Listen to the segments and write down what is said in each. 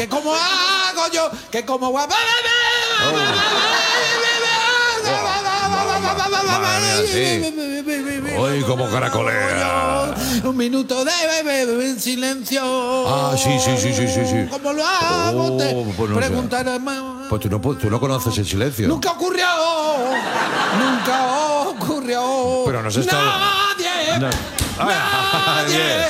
Que como hago yo, que como... Madre mía, sí. Uy, como caracolea. Un minuto de silencio. Ah, sí. ¿Cómo lo hago? Pues no sé. Preguntar a Pues tú no conoces el silencio. Nunca ocurrió. Pero nos está... Nadie. No. Nadie.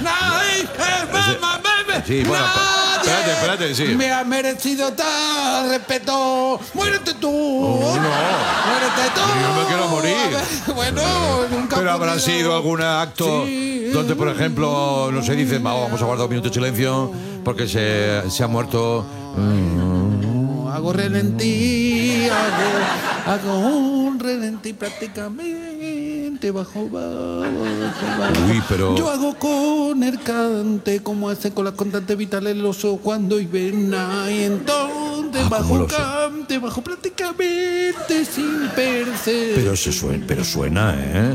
Sí, bueno, Nadie espérate, sí. me ha merecido tal respeto. Muérete tú. Muérete tú. Yo me quiero morir. Bueno, nunca. Pero habrá ocurrido. sido algún acto donde, por ejemplo, no se dice, vamos a guardar un minuto de silencio porque se ha muerto. Hago relentí, hago un relentí prácticamente bajo. Uy, pero... Yo hago con el cante como hace con las constantes vitales el oso cuando hiberna y entonces bajo cante, bajo prácticamente sin perder. Pero suena, ¿eh?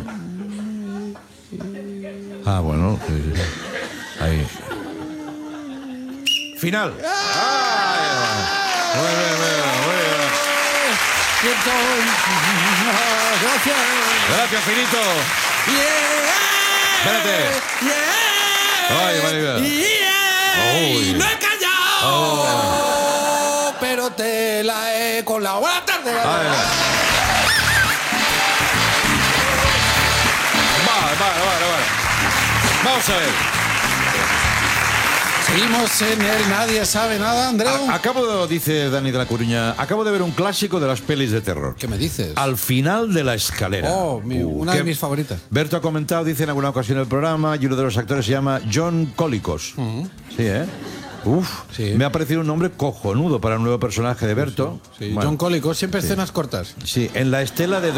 Ah, bueno. Ahí. Final. Muy bien. Gracias. Gracias, Finito. Espérate. Ay, Maribel. Uy. No he callado, pero te la he colado. Buenas tardes. Vale. Vamos a ver. Seguimos en el Nadie Sabe Nada, Andreu. Dice Dani de la Coruña, acabo de ver un clásico de las pelis de terror. ¿Qué me dices? Al final de la escalera. Una de mis favoritas. Berto ha comentado, dice en alguna ocasión en el programa, y uno de los actores se llama John Colicos. Sí, ¿eh? Sí. Me ha parecido un nombre cojonudo para un nuevo personaje de Berto. Sí. Bueno, John Colicos, siempre escenas cortas. sí, en la estela de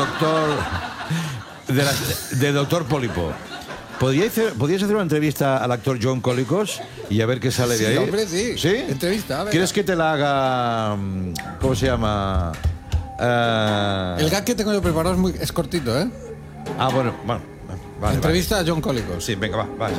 Doctor Pólipo. ¿Podríais hacer una entrevista al actor John Colicos y a ver qué sale de ahí? Hombre, sí. ¿Sí? Entrevista, venga. ¿Quieres que te la haga... ¿Cómo se llama? El gag que tengo yo preparado es cortito, ¿eh? Ah, bueno. Vale, Entrevista a John Colicos. Sí, venga, va. Sí,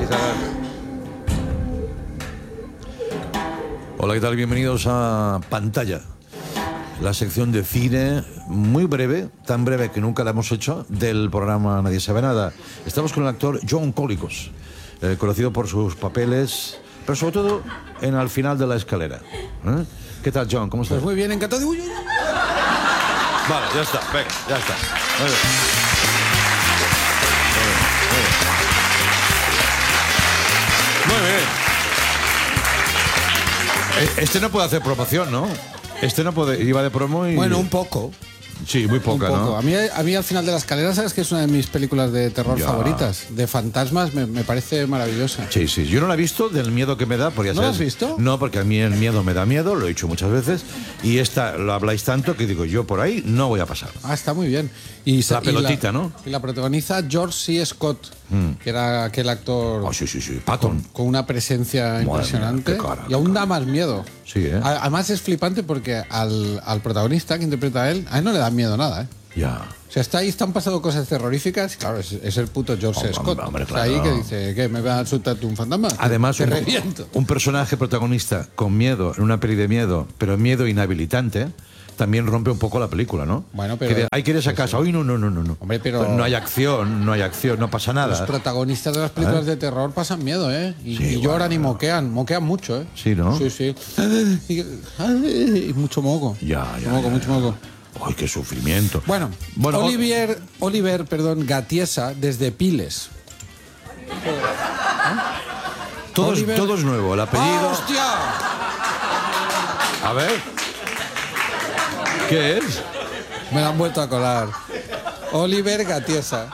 Hola, ¿qué tal? Bienvenidos a Pantalla. La sección de cine muy breve, tan breve que nunca la hemos hecho, del programa Nadie Sabe Nada. Estamos con el actor John Colicos, conocido por sus papeles, pero sobre todo en Al final de la escalera. ¿Qué tal, John? ¿Cómo estás? Pues muy bien, encantado. Uy. Vale, ya está, venga, ya está. Muy bien. Muy bien. Este no puede hacer promoción, ¿no? Este no puede, iba de promo y... Bueno, un poco. Sí, muy poca, Un poco. ¿no? A mí Al final de la escalera, ¿sabes que es una de mis películas de terror favoritas? De fantasmas, me parece maravillosa. Sí, yo no la he visto del miedo que me da, porque ya ¿No la sabes. has visto? No, porque a mí el miedo me da miedo, lo he dicho muchas veces, y esta lo habláis tanto que digo, yo por ahí no voy a pasar. Ah, está muy bien. La pelotita, ¿no? Y la protagoniza George C. Scott, que era aquel actor Oh, sí, Patton. con una presencia impresionante. mía, qué cara, y aún da más miedo. Sí, ¿eh? Además es flipante porque al protagonista que interpreta a él no le da miedo nada, ¿eh? Ya. O sea, están pasando cosas terroríficas. Claro, es el puto George C. Scott. Hombre, Está ahí claro. que dice, ¿qué? ¿Me va a asustar tú un fantasma? Además, te reviento. un personaje protagonista con miedo, en una peli de miedo, pero miedo inhabilitante, también rompe un poco la película, ¿no? Bueno, pero... Hay que ir a esa casa. Hoy no. Hombre, pero... No hay acción, no pasa nada. Los protagonistas de las películas de terror pasan miedo, ¿eh? Y lloran y moquean mucho, ¿eh? Sí, ¿no? Sí. Y mucho moco. Mucho moco. ¡Ay, qué sufrimiento! Bueno, Oliver, Gatiesa, desde Piles. Todo es nuevo, el apellido... ¡Hostia! A ver... ¿Qué es? Me la han vuelto a colar. Oliver Gatiesa.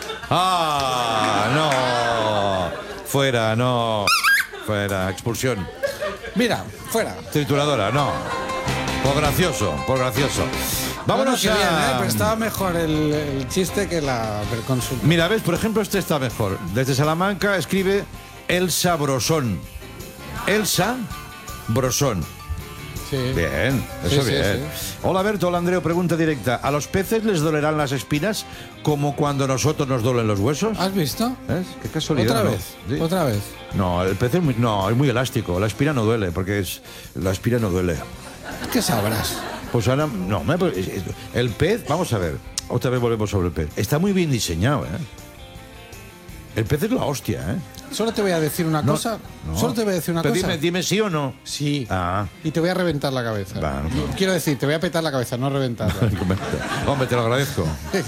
¡Ah! No. Fuera, no. Fuera, expulsión. Mira, fuera. Trituradora, no. Por gracioso. Vámonos Bueno, a... bien, pero estaba mejor el chiste que la consulta. Mira, ves, por ejemplo, este está mejor. Desde Salamanca escribe Elsa Brosón. Elsa Brosón. Sí. Bien, eso Sí, sí, bien. sí. Hola Berto, hola Andreo, pregunta directa. ¿A los peces les dolerán las espinas como cuando a nosotros nos duelen los huesos? ¿Has visto? ¿Ves? Qué casualidad. Otra ¿no? vez, Sí. otra vez. No, el pez es muy elástico. La espina no duele, porque la espina no duele. ¿Qué sabrás? Pues ahora, no, el pez, vamos a ver, otra vez volvemos sobre el pez. Está muy bien diseñado, ¿eh? El pez es la hostia, ¿eh? Solo te voy a decir una cosa. No. Solo te voy a decir una Pero cosa. dime sí o no. Sí. Ah. Y te voy a reventar la cabeza. Va, no. Quiero decir, te voy a petar la cabeza, no reventarla. Hombre, te lo agradezco.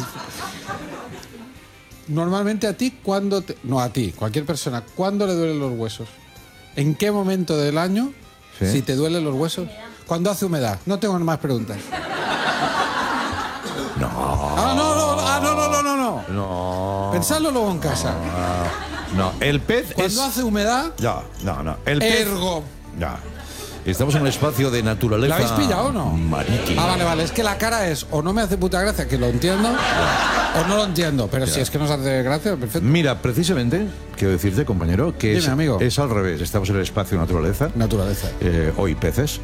Normalmente a ti, no a ti, cualquier persona, ¿cuándo le duelen los huesos? ¿En qué momento del año, Sí. si te duelen los huesos? Cuando hace humedad. No tengo más preguntas. No. No. No. Pensadlo luego en casa. No, el pez Cuando es... hace humedad, No. El pez... ergo. Ya. Estamos en un espacio de naturaleza... ¿La habéis pillado o no? Marítima. Vale. Es que la cara es o no me hace puta gracia, que lo entiendo, o no lo entiendo. Pero si es que nos hace gracia, perfecto. Mira, precisamente, quiero decirte, compañero, que Dime, amigo. es al revés. Estamos en el espacio de naturaleza. Naturaleza. Hoy peces.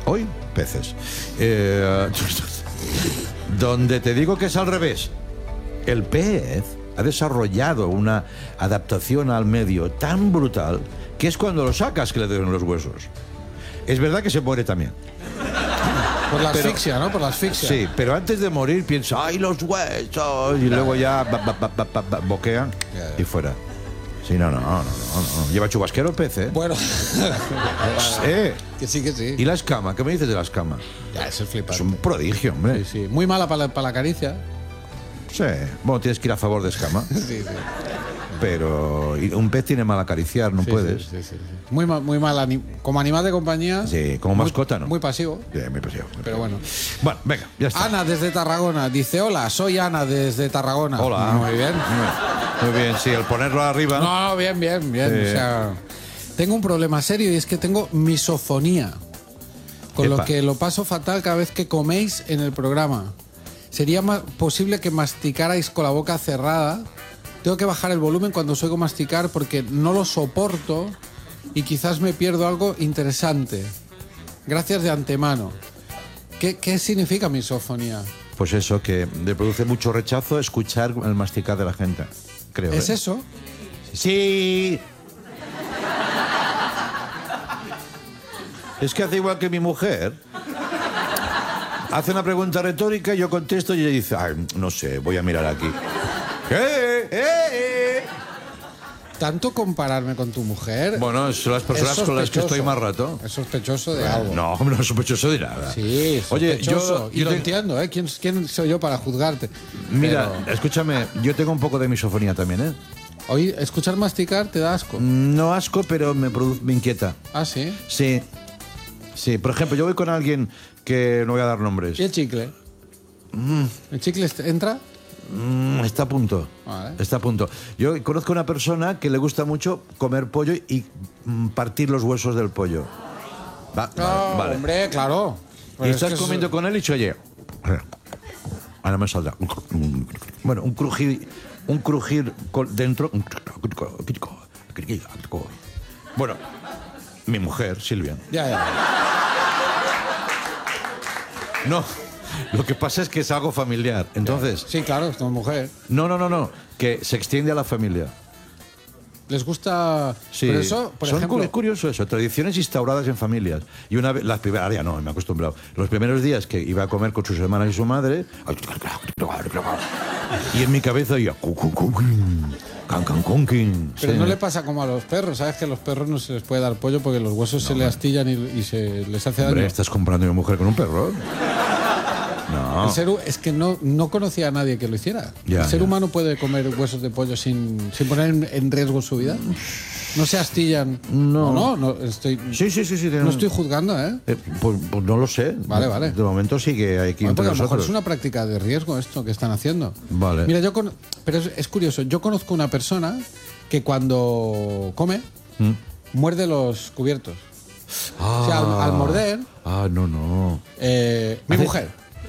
Donde te digo que es al revés. El pez ha desarrollado una adaptación al medio tan brutal que es cuando lo sacas que le duelen los huesos. Es verdad que se muere también. Por la asfixia, ¿no? Por la asfixia. Sí, pero antes de morir piensa, ¡ay, los huesos! Y luego ya boquea y fuera. Sí, no. Lleva chubasquero el pez, ¿eh? Bueno. Que sí. ¿Y la escama? ¿Qué me dices de la escama? Ya, eso es flipante. Es un prodigio, hombre. Sí. Muy mala para la caricia. Sí. Bueno, tienes que ir a favor de escama. Sí. Pero un pez tiene mal acariciar, no puedes. Sí. Muy mal. Como animal de compañía. Sí, como mascota, ¿no? Muy pasivo. Sí, muy pasivo. Pero bueno. Bueno, venga, ya está. Ana desde Tarragona. Dice, hola, soy Ana desde Tarragona. Hola. Muy bien. Muy bien, sí, el ponerlo arriba. No, bien. O sea, tengo un problema serio y es que tengo misofonía. Con Epa. lo que lo paso fatal cada vez que coméis en el programa. Sería posible que masticarais con la boca cerrada. Tengo que bajar el volumen cuando os oigo masticar porque no lo soporto y quizás me pierdo algo interesante. Gracias de antemano. ¿Qué significa misofonía? Pues eso, que le produce mucho rechazo escuchar el masticar de la gente, creo. ¿Es eso? Sí. Es que hace igual que mi mujer. Hace una pregunta retórica, yo contesto y ella dice, ay, no sé, voy a mirar aquí. ¿Tanto compararme con tu mujer? Bueno, son las personas con las que estoy más rato. Es sospechoso de algo. No, no es sospechoso de nada. Sí, Oye, sospechoso. Y lo te- entiendo, ¿eh? ¿Quién soy yo para juzgarte? Mira, Pero escúchame, yo tengo un poco de misofonía también, ¿eh? hoy escuchar masticar te da asco. No asco, pero me inquieta. Ah, sí. Sí, por ejemplo, yo voy con alguien que no voy a dar nombres. ¿Y el chicle? ¿El chicle entra? Está a punto. Vale. Está a punto. Yo conozco una persona que le gusta mucho comer pollo y partir los huesos del pollo. Vale. Hombre, claro. Y Pues es estás que eso- comiendo con él y dice, oye, ahora me saldrá. Bueno, un crujir dentro. Bueno, mi mujer, Silvia. Ya. No, lo que pasa es que es algo familiar. Entonces, Sí, claro, es tu mujer. no, que se extiende a la familia. ¿Les gusta...? Sí, Pero eso, por son ejemplo... curioso eso, tradiciones instauradas en familias. Y una vez, las primeras, ahora ya no, me he acostumbrado. Los primeros días que iba a comer con sus hermanas y su madre, y en mi cabeza oía, Pero no le pasa como a los perros, ¿sabes? Que a los perros no se les puede dar pollo porque los huesos se le astillan y se les hace daño. Hombre, ¿estás comprando a mi mujer con un perro? No. Es que no conocía a nadie que lo hiciera. Ya, ¿El ser ya. humano puede comer huesos de pollo sin poner en riesgo su vida? ¿No se astillan? No. No estoy... Sí. No estoy juzgando, ¿eh? Pues no lo sé. Vale. De momento sí que hay que Bueno, entre porque a lo mejor nosotros. es una práctica de riesgo esto que están haciendo. Vale. Mira, pero es curioso. Yo conozco una persona que cuando come muerde los cubiertos. O sea, al morder, No. mi mujer.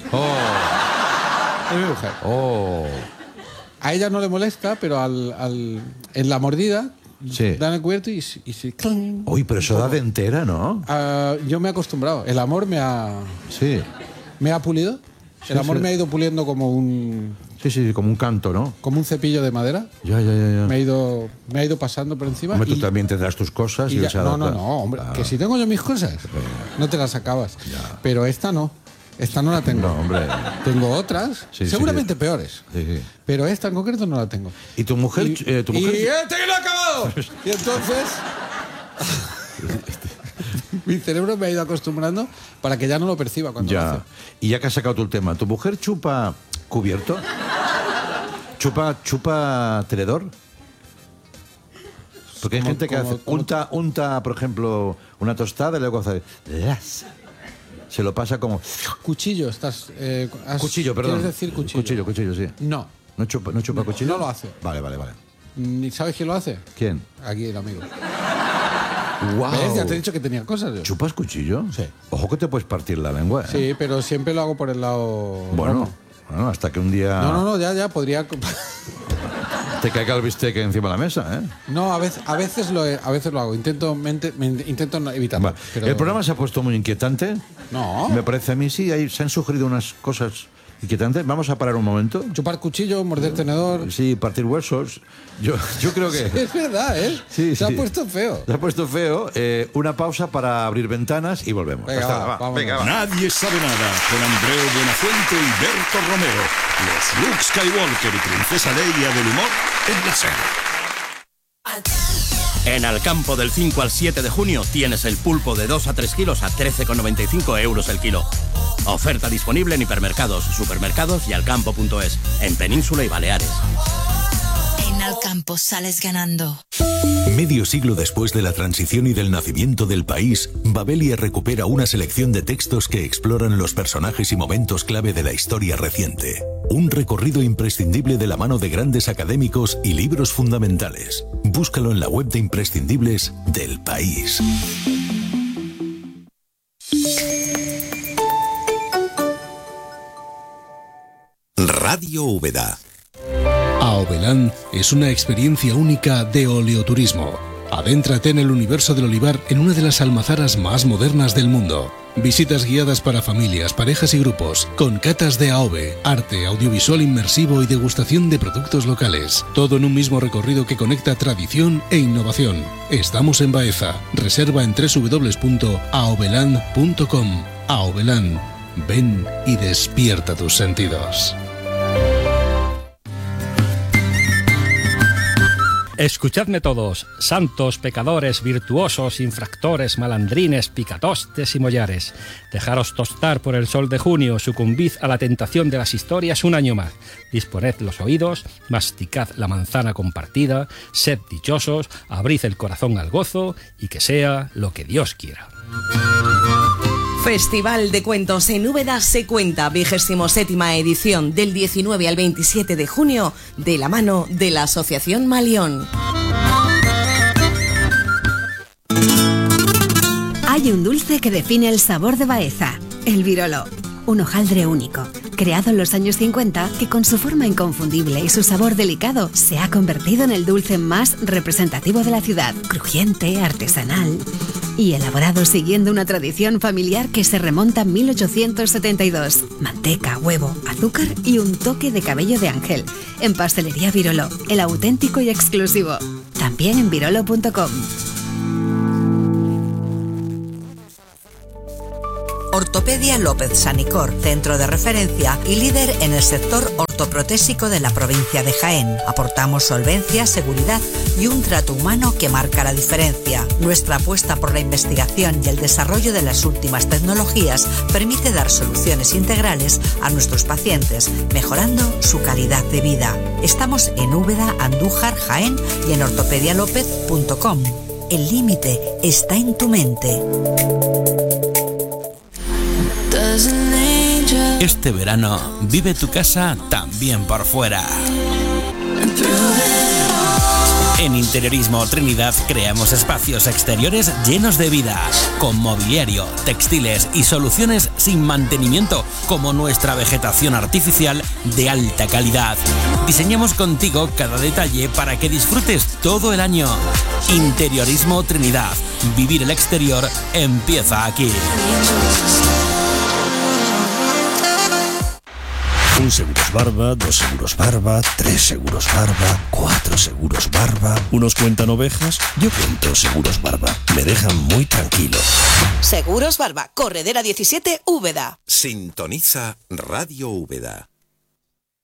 Es mi mujer. Oh. A ella no le molesta, pero en la mordida Sí. Dan el cubierto y ¡cling! Uy, pero eso da de entera, ¿no? Yo me he acostumbrado. El amor me ha pulido. El amor me ha ido puliendo como un como un canto, ¿no? Como un cepillo de madera. Ya. Me ha ido pasando por encima. Hombre, tú también tendrás tus cosas y ya, no, hombre. Que si tengo yo mis cosas, no te las acabas. Ya. Pero esta no. Esta no la tengo. No, hombre. Tengo otras, seguramente peores. Sí. Pero esta en concreto no la tengo. ¿Y tu mujer? ¿Tu mujer? ¡Y este que lo ha acabado! Y entonces... mi cerebro me ha ido acostumbrando para que ya no lo perciba cuando lo hace. Y ya que has sacado tú el tema, ¿tu mujer chupa cubierto? ¿Chupa tenedor? Porque hay gente que hace unta, por ejemplo, una tostada y luego hace... Se lo pasa como... Cuchillo, estás... cuchillo, perdón. ¿Quieres decir cuchillo? Cuchillo, sí. No. ¿No chupa cuchillo? No lo hace. Vale. ¿Sabes quién lo hace? ¿Quién? Aquí el amigo. Wow. ¿Ves? Ya te he dicho que tenía cosas. Yo. ¿Chupas cuchillo? Sí. Ojo que te puedes partir la lengua, ¿eh? Sí, pero siempre lo hago por el lado... Bueno, hasta que un día... No, ya, podría... te caiga el bistec encima de la mesa, ¿eh? No, a veces lo hago. Intento no evitarlo. Vale. Pero... El programa se ha puesto muy inquietante. No. Me parece a mí, sí, se han sugerido unas cosas inquietantes. Vamos a parar un momento. Chupar cuchillo, morder tenedor... Sí, partir huesos. Yo creo que... Es verdad, ¿eh? Sí, se ha puesto feo. Se ha puesto feo. Una pausa para abrir ventanas y volvemos. Venga, Venga, va. Nadie sabe nada con Andreu Buenafuente y Berto Romero. Los Luke Skywalker y Princesa Leia del humor en la serie. En Alcampo del 5 al 7 de junio tienes el pulpo de 2 a 3 kilos a 13,95 euros el kilo. Oferta disponible en hipermercados, supermercados y alcampo.es, en Península y Baleares. En Alcampo sales ganando. Medio siglo después de la transición y del nacimiento del país, Babelia recupera una selección de textos que exploran los personajes y momentos clave de la historia reciente. Un recorrido imprescindible de la mano de grandes académicos y libros fundamentales. Búscalo en la web de imprescindibles del país. Radio Úbeda. Aovelán es una experiencia única de oleoturismo. Adéntrate en el universo del olivar en una de las almazaras más modernas del mundo. Visitas guiadas para familias, parejas y grupos, con catas de AOVE, arte, audiovisual inmersivo y degustación de productos locales. Todo en un mismo recorrido que conecta tradición e innovación. Estamos en Baeza. Reserva en www.aovelán.com. Aovelán. Ven y despierta tus sentidos. Escuchadme todos, santos, pecadores, virtuosos, infractores, malandrines, picatostes y mollares. Dejaros tostar por el sol de junio, sucumbid a la tentación de las historias un año más. Disponed los oídos, masticad la manzana compartida, sed dichosos, abrid el corazón al gozo y que sea lo que Dios quiera. Festival de Cuentos en Úbeda se cuenta, 27ª edición, del 19 al 27 de junio, de la mano de la Asociación Malión. Hay un dulce que define el sabor de Baeza, el virolo. Un hojaldre único, creado en los años 50, que con su forma inconfundible y su sabor delicado se ha convertido en el dulce más representativo de la ciudad, crujiente, artesanal y elaborado siguiendo una tradición familiar que se remonta a 1872. Manteca, huevo, azúcar y un toque de cabello de ángel. En Pastelería Virolo, el auténtico y exclusivo. También en virolo.com. Ortopedia López Sanicor, centro de referencia y líder en el sector ortoprotésico de la provincia de Jaén. Aportamos solvencia, seguridad y un trato humano que marca la diferencia. Nuestra apuesta por la investigación y el desarrollo de las últimas tecnologías permite dar soluciones integrales a nuestros pacientes, mejorando su calidad de vida. Estamos en Úbeda, Andújar, Jaén y en ortopedialopez.com. El límite está en tu mente. Este verano, vive tu casa también por fuera. En Interiorismo Trinidad creamos espacios exteriores llenos de vida, con mobiliario, textiles y soluciones sin mantenimiento, como nuestra vegetación artificial de alta calidad. Diseñamos contigo cada detalle para que disfrutes todo el año. Interiorismo Trinidad. Vivir el exterior empieza aquí. 1 Seguros Barba, 2 Seguros Barba, 3 Seguros Barba, 4 Seguros Barba. Unos cuentan ovejas, yo cuento Seguros Barba. Me dejan muy tranquilo. Seguros Barba, Corredera 17, Úbeda. Sintoniza Radio Úbeda.